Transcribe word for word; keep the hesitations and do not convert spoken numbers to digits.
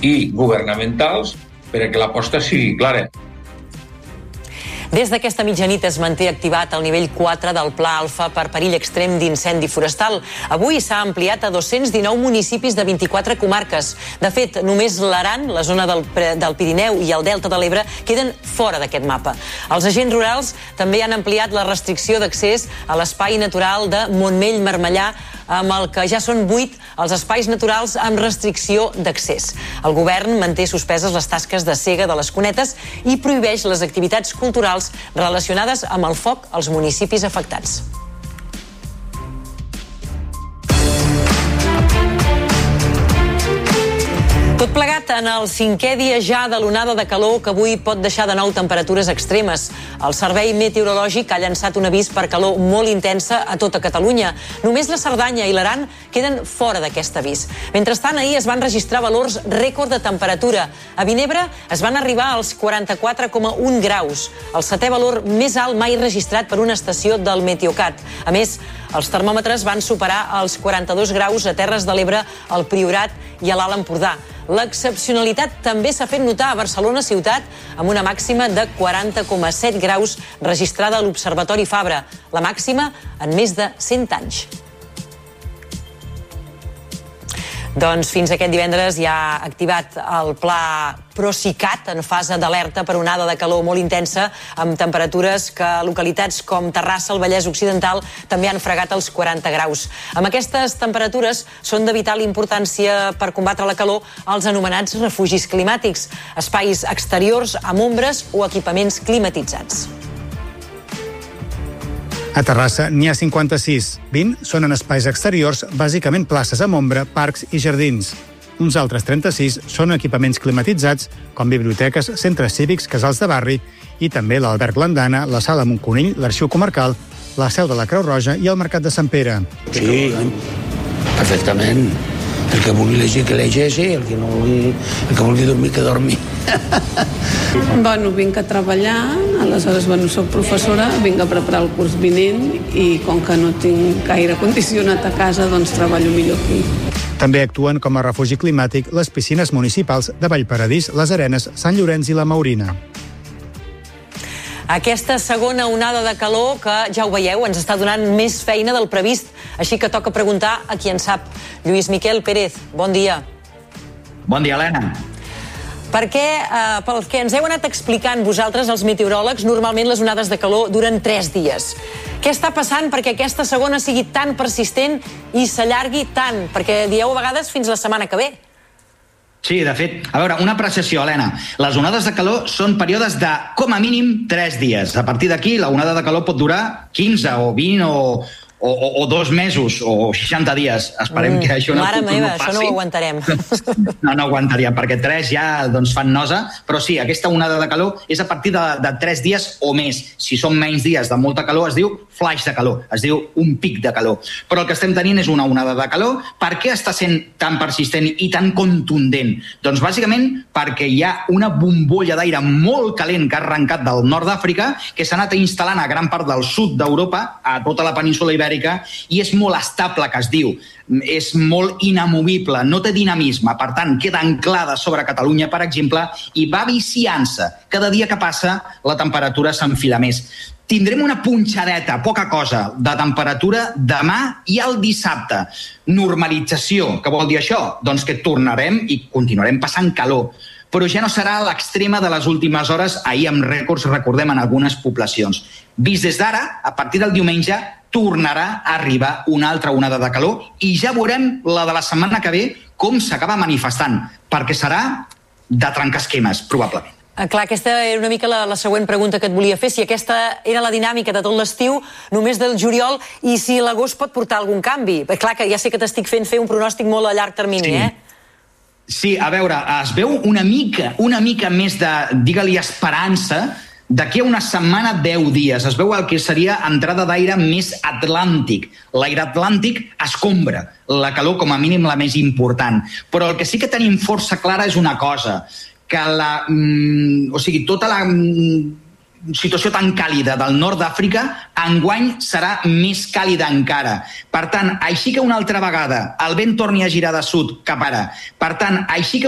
i governamentals perquè l'aposta sigui clara. Des d'aquesta mitjanit es manté activat el nivell quatre del Pla Alfa per perill extrem d'incendi forestal. Avui s'ha ampliat a dos-cents dinou municipis de vint-i-quatre comarques. De fet, només l'Aran, la zona del, del Pirineu i el Delta de l'Ebre queden fora d'aquest mapa. Els agents rurals també han ampliat la restricció d'accés a l'espai natural de Montmell-Marmellà, amb el que ja són vuit els espais naturals amb restricció d'accés. El govern manté suspeses les tasques de sega de les cunetes i prohibeix les activitats culturals relacionades amb el foc als municipis afectats. Tot plegat en el cinquè dia ja de l'onada de calor que avui pot deixar de nou temperatures extremes. El Servei Meteorològic ha llançat un avís per calor molt intensa a tota Catalunya. Només la Cerdanya i l'Aran queden fora d'aquest avís. Mentrestant, ahir es van registrar valors rècord de temperatura. A Vinebre es van arribar als quaranta-quatre coma un graus, el setè valor més alt mai registrat per una estació del Meteocat. A més, els termòmetres van superar els quaranta-dos graus a Terres de l'Ebre, al Priorat i a l'Alt Empordà. L'excepcionalitat també s'ha fet notar a Barcelona ciutat amb una màxima de quaranta coma set graus registrada a l'Observatori Fabra, la màxima en més de cent anys. Doncs fins aquest divendres ja ha activat el pla Procicat en fase d'alerta per onada de calor molt intensa amb temperatures que localitats com Terrassa, el Vallès Occidental també han fregat els quaranta graus. Amb aquestes temperatures són de vital importància per combatre la calor els anomenats refugis climàtics, espais exteriors amb ombres o equipaments climatitzats. A Terrassa n'hi ha cinquanta-sis. vint són en espais exteriors, bàsicament places amb ombra, parcs i jardins. Uns altres trenta-sis són equipaments climatitzats, com biblioteques, centres cívics, casals de barri i també l'Alberg Landana, la Sala Montconill, l'Arxiu Comarcal, la Seu de la Creu Roja i el Mercat de Sant Pere. Sí, perfectament. El que vulgui llegir, que llegeixi, el que no vulgui, el que vulgui dormir, que dormi. Bueno, vinc a treballar, aleshores, bueno, soc professora, vinc a preparar el curs vinent i com que no tinc gaire condicionat a casa, doncs treballo millor aquí. També actuen com a refugi climàtic les piscines municipals de Vallparadís, les Arenes, Sant Llorenç i la Maurina. Aquesta segona onada de calor que, ja ho veieu, ens està donant més feina del previst, així que toca preguntar a qui en sap. Lluís Miquel Pérez, bon dia. Bon dia, Helena. Perquè, eh, pel que ens heu anat explicant vosaltres, els meteoròlegs, normalment les onades de calor duren tres dies. Què està passant perquè aquesta segona sigui tan persistent i s'allargui tant? Perquè dieu a vegades fins la setmana que ve. Sí, de fet, a veure, una apreciació, Helena. Les onades de calor són períodes de, com a mínim, tres dies. A partir d'aquí, la onada de calor pot durar quinze o vint o, o, o dos mesos o seixanta dies. Esperem mm, que això no, mare meva, no passi. Això no ho aguantarem. No, no aguantaríem, perquè tres ja doncs, fan nosa. Però sí, aquesta onada de calor és a partir de, de tres dies o més. Si són menys dies de molta calor, es diu flash de calor, es diu un pic de calor. Però el que estem tenint és una onada de calor. Per què està sent tan persistent i tan contundent? Doncs bàsicament perquè hi ha una bombolla d'aire molt calent que ha arrencat del nord d'Àfrica, que s'ha anat instal·lant a gran part del sud d'Europa, a tota la península ibèrica, i és molt estable, que es diu. És molt inamovible, no té dinamisme, per tant, queda anclada sobre Catalunya, per exemple, i va viciant-se. Cada dia que passa, la temperatura s'enfila més. Tindrem una punxadeta, poca cosa, de temperatura demà i el dissabte. Normalització, què vol dir això? Doncs que tornarem i continuarem passant calor. Però ja no serà l'extrema de les últimes hores, ahir amb rècords, recordem, en algunes poblacions. Vist des d'ara, a partir del diumenge, tornarà a arribar una altra onada de calor i ja veurem la de la setmana que ve com s'acaba manifestant, perquè serà de trencar esquemes, probablement. Clar, aquesta era una mica la, la següent pregunta que et volia fer, si aquesta era la dinàmica de tot l'estiu, només del juliol, i si l'agost pot portar algun canvi. Perquè clar, que ja sé que t'estic fent fer un pronòstic molt a llarg termini, sí. eh? Sí, a veure, es veu una mica, una mica més de, digue-li, esperança. D'aquí a una setmana, deu dies, es veu el que seria entrada d'aire més atlàntic. L'aire atlàntic escombra, la calor com a mínim la més important. Però el que sí que tenim força clara és una cosa, que la, mm, o sigui, tota la mm, situació tan càlida del nord d'Àfrica enguany serà més càlida encara. Per tant, així que una altra vegada el vent torni a girar de sud cap ara, per tant, així que